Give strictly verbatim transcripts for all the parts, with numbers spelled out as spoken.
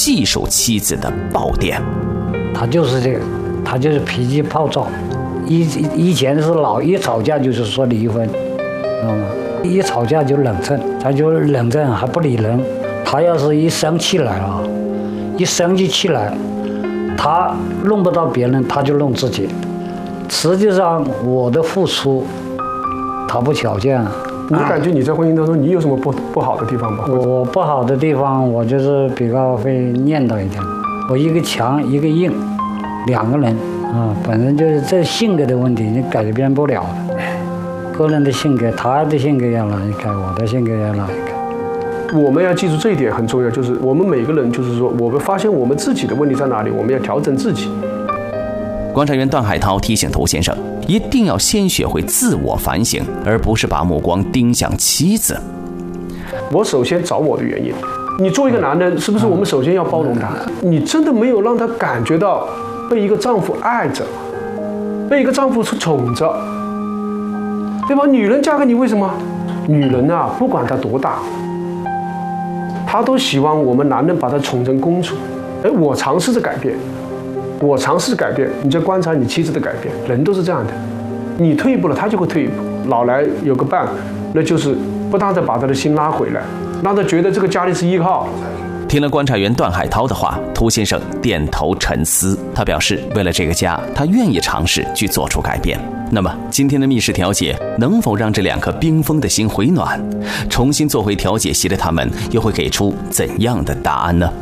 细数妻子的暴点。 他就是这个，他就是脾气暴躁，以以前是老一吵架就是说离婚，知道吗？一吵架就冷战，他就冷战还不理人。他要是一生气来了，一生气起来，他弄不到别人，他就弄自己。实际上我的付出，他不瞧见。 你感觉你在婚姻当中，你有什么不不好的地方吗？ 我不好的地方，我就是比较会念叨一点。我一个强一个硬，两个人啊，本身就是这性格的问题，你改变不了的。个人的性格，他的性格要来改，我的性格要来改。 我们要记住这一点很重要，就是我们每个人，就是说，我们发现我们自己的问题在哪里，我们要调整自己。 观察员段海涛提醒涂先生，一定要先学会自我反省，而不是把目光盯向妻子。 我首先找我的原因。你作为一个男人，是不是我们首先要包容他？你真的没有让他感觉到被一个丈夫爱着，被一个丈夫宠着，对吧？女人嫁给你为什么？女人啊，不管她多大，她都希望我们男人把她宠成公主。哎，我尝试着改变，我尝试改变，你在观察你妻子的改变，人都是这样的，你退一步了，她就会退一步。老来有个伴，那就是不断地把她的心拉回来，让她觉得这个家里是依靠。 听了观察员段海涛的话，涂先生点头沉思。他表示，为了这个家，他愿意尝试去做出改变。那么，今天的密室调解能否让这两颗冰封的心回暖？重新做回调解席的他们，又会给出怎样的答案呢？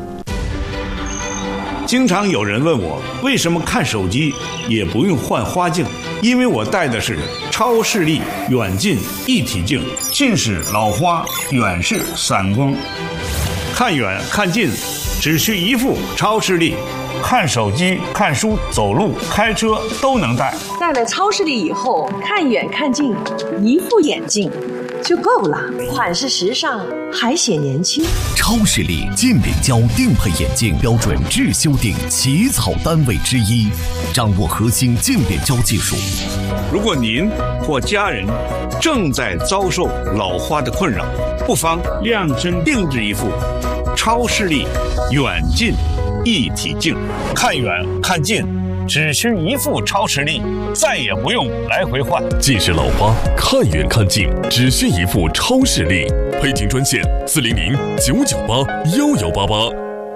经常有人问我，为什么看手机也不用换花镜？因为我戴的是超视力远近一体镜，近视老花，远视散光。看远看近只需一副超视力，看手机、看书、走路、开车都能戴。 戴了超视力以后，看远看近，一副眼镜就够了，款式时尚，还显年轻。 超视力近点胶定配眼镜标准智修订起草单位之一，掌握核心近点胶技术。 如果您或家人正在遭受老花的困扰，不妨量身定制一副超视力远近一体镜，看远看近只需一副超视力，再也不用来回换。 近视老花看远看近只需一副超视力，配听专线四零零九九八幺幺八八。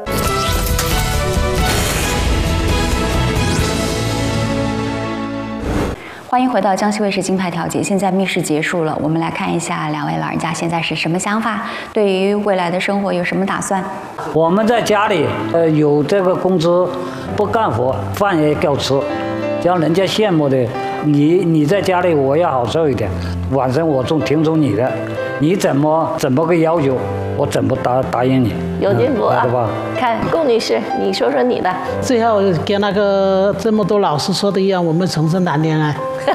欢迎回到江西卫视金牌调解。现在密室结束了，我们来看一下两位老人家现在是什么想法，对于未来的生活有什么打算？ 我们在家里，呃，有这个工资，不干活，饭也够吃，让人家羡慕的。你你在家里，我要好受一点，晚上我总听从你的，你怎么怎么个要求，我怎么答答应你。 有进步啊， 对吧？ 看龚女士，你说说你的。 最后跟那个这么多老师说的一样，我们重新谈恋爱。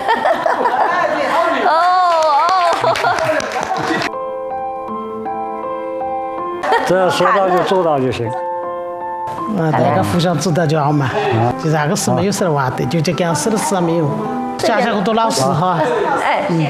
哦哦。 这说到就做到就行。 啊，大家互相知道就好嘛。就哪个事没有事的话，就就干事的事没有。家下很多老师哈。 哎。嗯。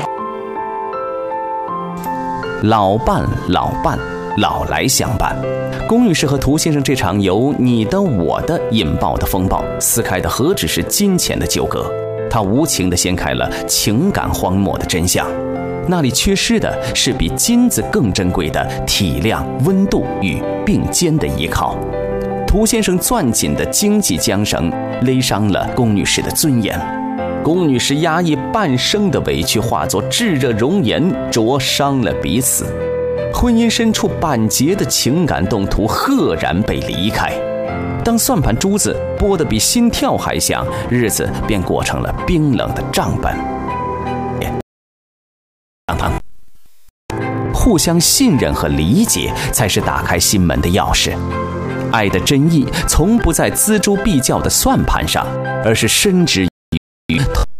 老伴老伴老来相伴，龚女士和涂先生这场由你的我的引爆的风暴，撕开的何止是金钱的纠葛，它无情地掀开了情感荒漠的真相。那里缺失的是比金子更珍贵的体谅、温度与并肩的依靠。涂先生攥紧的经济缰绳勒伤了龚女士的尊严，龚女士压抑半生的委屈化作炙热容颜，灼伤了彼此。婚姻深处板结的情感动图赫然被离开。当算盘珠子拨得比心跳还响，日子便过成了冰冷的账本。互相信任和理解才是打开心门的钥匙。爱的真意从不在锱铢必较的算盘上，而是深植于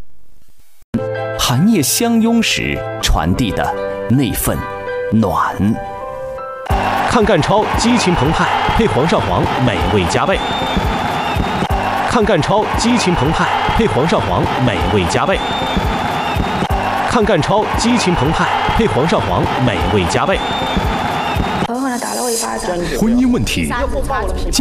寒夜相拥时传递的那份暖。 看干超激情澎湃，配黄少黄美味加倍。看干超激情澎湃，配黄少黄美味加倍。看干超激情澎湃，配黄少黄美味加倍。 朋友呢打了我一巴掌。 婚姻问题。